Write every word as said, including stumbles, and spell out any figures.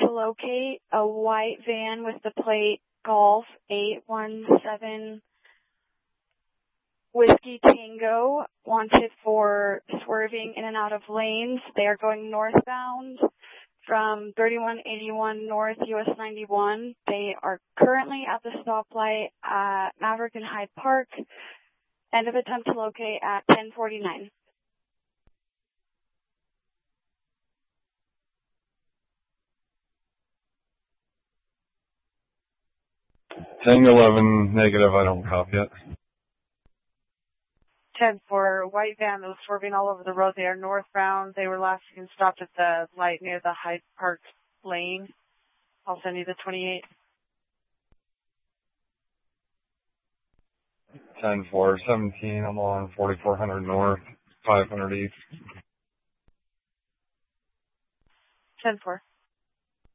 to locate a white van with the plate Golf eight one seven Whiskey Tango, wanted for swerving in and out of lanes. They are going northbound from thirty-one eighty-one North U S ninety-one. They are currently at the stoplight at Maverick and Hyde Park. End of attempt to locate at ten forty-nine. ten eleven, negative, I don't copy it. ten four, white van that was swerving all over the road. They are northbound. They were last seen stopped at the light near the Hyde Park lane. I'll send you the twenty-eight. ten four, seventeen, I'm on forty-four hundred north, five hundred east. ten four.